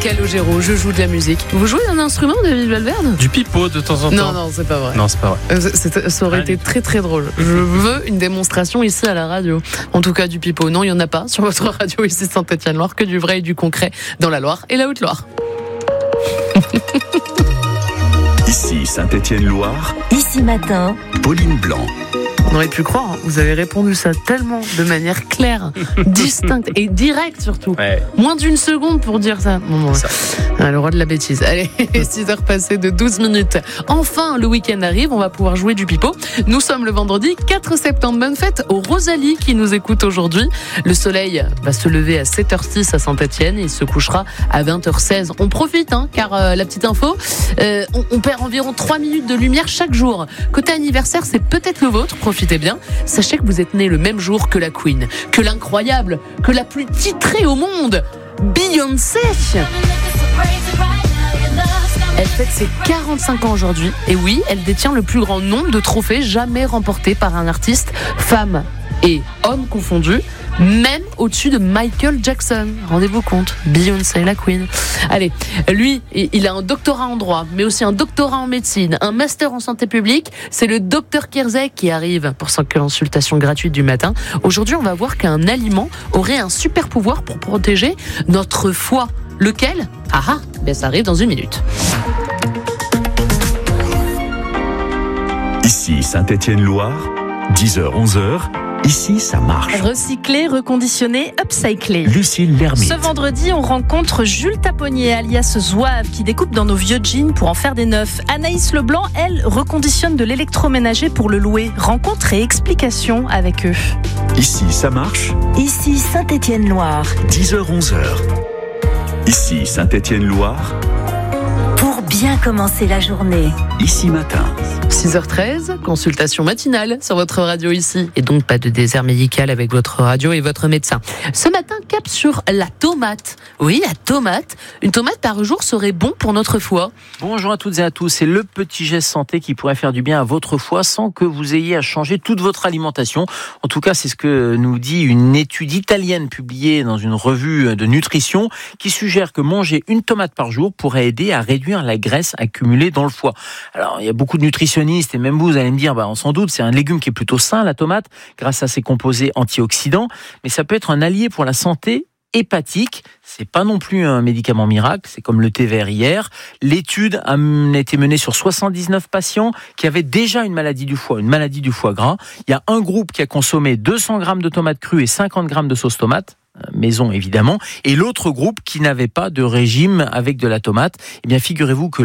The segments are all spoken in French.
Calogero, je joue de la musique. Vous jouez un instrument, David Valverde ? Du pipeau de temps en temps. Non, c'est pas vrai. Non, c'est pas vrai. Ça aurait été très très drôle. Je veux une démonstration ici à la radio. En tout cas, du pipeau, non, il n'y en a pas sur votre radio ici Saint-Étienne-Loire, que du vrai et du concret dans la Loire et la Haute-Loire. Ici Saint-Étienne-Loire. Ici Matin. Pauline Blanc. On aurait pu croire, vous avez répondu ça tellement de manière claire, distincte et directe surtout. Ouais. Moins d'une seconde pour dire ça. Bon, le roi de la bêtise. Allez, 6h passées de 12 minutes. Enfin, le week-end arrive, on va pouvoir jouer du pipeau. Nous sommes le vendredi 4 septembre. Bonne fête aux Rosalie qui nous écoutent aujourd'hui. Le soleil va se lever à 7h06 à Saint-Étienne et il se couchera à 20h16. On profite, car la petite info, on perd environ 3 minutes de lumière chaque jour. Côté anniversaire, c'est peut-être le vôtre. Profitez bien. Sachez que vous êtes né le même jour que la Queen, que l'incroyable, que la plus titrée au monde, Beyoncé. Elle fête ses 45 ans aujourd'hui. Et oui, elle détient le plus grand nombre de trophées jamais remportés par un artiste, femme et homme confondus, même au-dessus de Michael Jackson. Rendez-vous compte, Beyoncé, la Queen. Allez, lui, il a un doctorat en droit, mais aussi un doctorat en médecine, un master en santé publique. C'est le docteur Kierzek qui arrive pour sa consultation gratuite du matin. Aujourd'hui, on va voir qu'un aliment aurait un super pouvoir pour protéger notre foie. Lequel ? Ça arrive dans une minute. Ici Saint-Étienne-Loire, 10h-11h. Ici, ça marche. Recycler, reconditionner, upcycler. Lucille Lermite. Ce vendredi, on rencontre Jules Taponnier, alias Zouave, qui découpe dans nos vieux jeans pour en faire des neufs. Anaïs Leblanc, elle, reconditionne de l'électroménager pour le louer. Rencontre et explication avec eux. Ici, ça marche. Ici Saint-Étienne-Loire. 10h-11h. Ici Saint-Étienne-Loire. Pour bien commencer la journée. Ici matin. 6h13, consultation matinale sur votre radio ici. Et donc pas de désert médical avec votre radio et votre médecin. Ce matin, cap sur la tomate. Oui, la tomate. Une tomate par jour serait bon pour notre foie. Bonjour à toutes et à tous. C'est le petit geste santé qui pourrait faire du bien à votre foie sans que vous ayez à changer toute votre alimentation. En tout cas, c'est ce que nous dit une étude italienne publiée dans une revue de nutrition qui suggère que manger une tomate par jour pourrait aider à réduire la graisse accumulée dans le foie. Alors, il y a beaucoup de nutritionnistes et même vous allez me dire, on s'en doute, c'est un légume qui est plutôt sain, la tomate, grâce à ses composés antioxydants, mais ça peut être un allié pour la santé hépatique. C'est pas non plus un médicament miracle, c'est comme le thé vert hier. L'étude a été menée sur 79 patients qui avaient déjà une maladie du foie gras. Il y a un groupe qui a consommé 200 grammes de tomates crues et 50 grammes de sauce tomate, maison évidemment, et l'autre groupe qui n'avait pas de régime avec de la tomate. Eh bien, figurez-vous que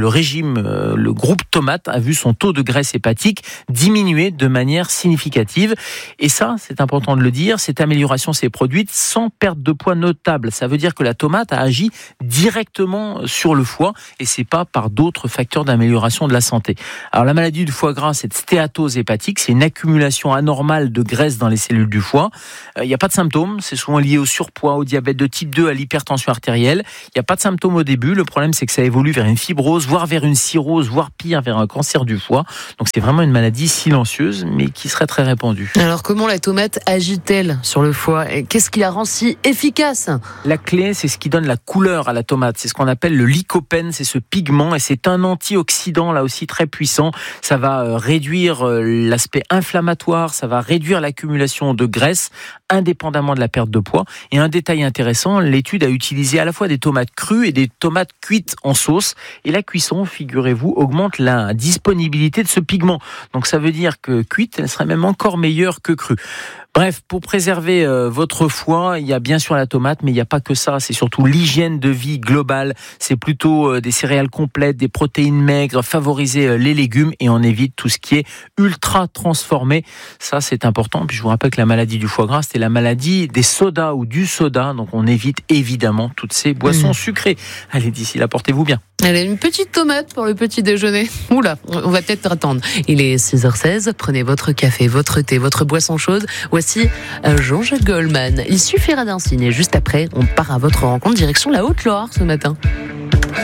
le groupe tomate a vu son taux de graisse hépatique diminuer de manière significative. Et ça, c'est important de le dire, cette amélioration s'est produite sans perte de poids notable. Ça veut dire que la tomate a agi directement sur le foie et c'est pas par d'autres facteurs d'amélioration de la santé. Alors, la maladie du foie gras, cette stéatose hépatique, c'est une accumulation anormale de graisse dans les cellules du foie. Il n'y a pas de symptômes, c'est souvent lié au surpoids, au diabète de type 2, à l'hypertension artérielle. Il n'y a pas de symptômes au début. Le problème, c'est que ça évolue vers une fibrose, voire vers une cirrhose, voire pire, vers un cancer du foie. Donc, c'est vraiment une maladie silencieuse, mais qui serait très répandue. Alors, comment la tomate agit-elle sur le foie ? Et qu'est-ce qui la rend si efficace ? La clé, c'est ce qui donne la couleur à la tomate. C'est ce qu'on appelle le lycopène. C'est ce pigment et c'est un antioxydant, là aussi, très puissant. Ça va réduire l'aspect inflammatoire, ça va réduire l'accumulation de graisse, indépendamment de la perte de poids. Et un détail intéressant, l'étude a utilisé à la fois des tomates crues et des tomates cuites en sauce. Et la cuisson, figurez-vous, augmente la disponibilité de ce pigment. Donc ça veut dire que cuite, elle serait même encore meilleure que crue. Bref, pour préserver votre foie, il y a bien sûr la tomate, mais il n'y a pas que ça. C'est surtout l'hygiène de vie globale. C'est plutôt des céréales complètes, des protéines maigres, favoriser les légumes et on évite tout ce qui est ultra transformé. Ça, c'est important. Puis je vous rappelle que la maladie du foie gras, c'était la maladie des sodas ou du soda. Donc on évite évidemment toutes ces boissons sucrées. Allez, d'ici là, portez-vous bien. Allez, une petite tomate pour le petit déjeuner. Oula, on va peut-être attendre. Il est 6h16, prenez votre café, votre thé, votre boisson chaude. Voici Jean-Jacques Goldman. Il suffira d'un signe et juste après, on part à votre rencontre direction la Haute-Loire ce matin.